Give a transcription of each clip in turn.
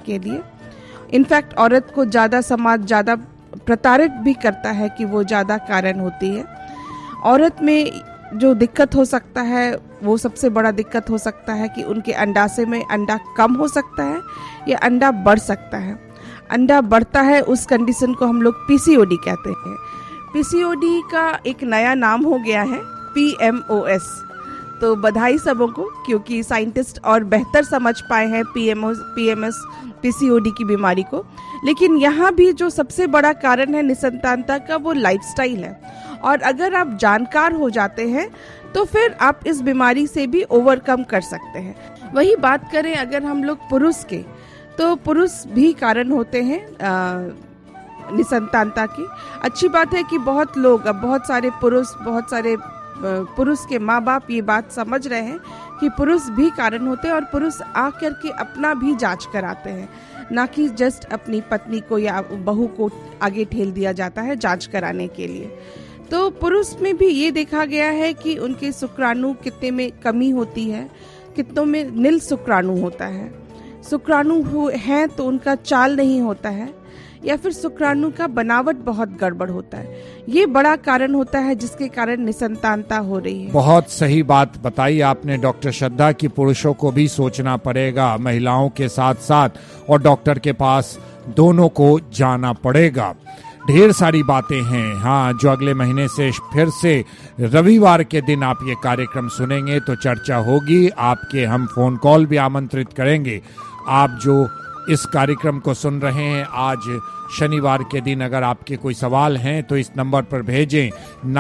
के लिए। इनफैक्ट औरत को ज़्यादा समाज ज़्यादा प्रताड़ित भी करता है कि वो ज़्यादा कारण होती है। औरत में जो दिक्कत हो सकता है वो सबसे बड़ा दिक्कत हो सकता है कि उनके अंडाशय में अंडा कम हो सकता है या अंडा बढ़ सकता है। अंडा बढ़ता है उस कंडीशन को हम लोग पीसीओडी कहते हैं। पीसीओडी का एक नया नाम हो गया है पीएमओएस। तो बधाई सबों को, क्योंकि साइंटिस्ट और बेहतर समझ पाए हैं पीएमएस पीसीओडी की बीमारी को। लेकिन यहाँ भी जो सबसे बड़ा कारण है निसंतानता का वो लाइफस्टाइल है, और अगर आप जानकार हो जाते हैं तो फिर आप इस बीमारी से भी ओवरकम कर सकते हैं। वही बात करें अगर हम लोग पुरुष के, तो पुरुष भी कारण होते हैं निसंतानता की। अच्छी बात है कि बहुत सारे पुरुष के माँ बाप ये बात समझ रहे हैं कि पुरुष भी कारण होते हैं, और पुरुष आकर के अपना भी जांच कराते हैं, ना कि जस्ट अपनी पत्नी को या बहू को आगे ठेल दिया जाता है जांच कराने के लिए। तो पुरुष में भी ये देखा गया है कि उनके शुक्राणु कितने में कमी होती है, कितनों में नील शुक्राणु होता है। शुक्राणु हैं तो उनका चाल नहीं होता है, या फिर शुक्राणु का बनावट बहुत गड़बड़ होता है। ये बड़ा कारण होता है जिसके कारण निसंतानता हो रही है। बहुत सही बात बताई आपने डॉक्टर श्रद्धा कि पुरुषों को भी सोचना पड़ेगा, महिलाओं के साथ साथ, और डॉक्टर के पास दोनों को जाना पड़ेगा। ढेर सारी बातें हैं हाँ, जो अगले महीने से फिर से रविवार के दिन आप ये कार्यक्रम सुनेंगे तो चर्चा होगी। आपके हम फोन कॉल भी आमंत्रित करेंगे। आप जो इस कार्यक्रम को सुन रहे हैं आज शनिवार के दिन, अगर आपके कोई सवाल हैं तो इस नंबर पर भेजें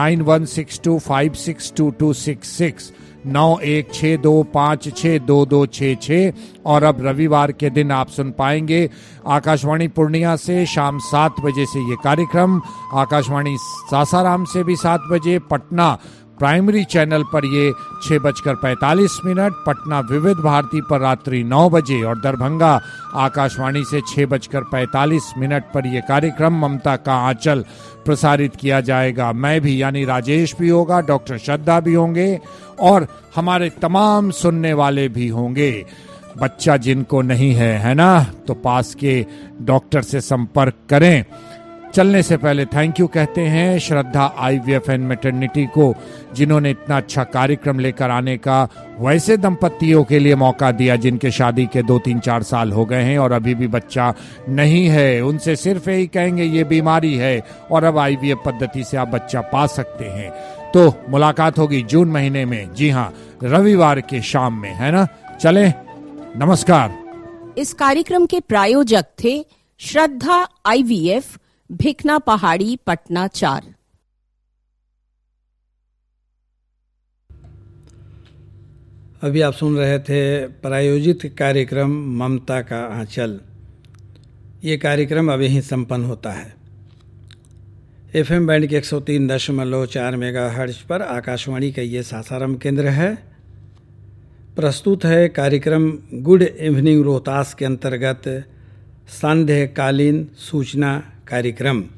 9162562266 9162562266। और अब रविवार के दिन आप सुन पाएंगे आकाशवाणी पूर्णिया से शाम 7 बजे से ये कार्यक्रम, आकाशवाणी सासाराम से भी 7 बजे, पटना प्राइमरी चैनल पर ये 6:45, पटना विविध भारती पर रात्रि 9 बजे, और दरभंगा आकाशवाणी से 6:45 पर यह कार्यक्रम ममता का आंचल प्रसारित किया जाएगा। मैं भी यानी राजेश भी होगा, डॉक्टर श्रद्धा भी होंगे, और हमारे तमाम सुनने वाले भी होंगे। बच्चा जिनको नहीं है ना, तो पास के डॉक्टर से संपर्क करें। चलने से पहले थैंक यू कहते हैं श्रद्धा आईवीएफ एंड मैटरनिटी को, जिन्होंने इतना अच्छा कार्यक्रम लेकर आने का वैसे दंपतियों के लिए मौका दिया जिनके शादी के 2-3-4 साल हो गए हैं और अभी भी बच्चा नहीं है। उनसे सिर्फ यही कहेंगे ये बीमारी है और अब आईवीएफ पद्धति से आप बच्चा पा सकते हैं। तो मुलाकात होगी जून महीने में, जी हाँ, रविवार के शाम में, है ना। चलें, नमस्कार। इस कार्यक्रम के प्रायोजक थे श्रद्धा आईवीएफ, भिकना पहाड़ी, पटना 4। अभी आप सुन रहे थे प्रायोजित कार्यक्रम ममता का आंचल। ये कार्यक्रम अब यहीं संपन्न होता है। एफएम बैंड के 103.4 मेगाहर्ट्ज पर आकाशवाणी का ये सासाराम केंद्र है। प्रस्तुत है कार्यक्रम गुड इवनिंग रोहतास के अंतर्गत सांध्यकालीन सूचना कार्यक्रम।